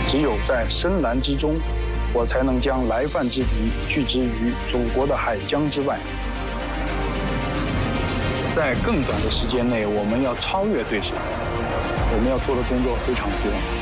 只有在深蓝之中，我才能将来犯之敌拒之于祖国的海疆之外。在更短的时间内，我们要超越对手，我们要做的工作非常多。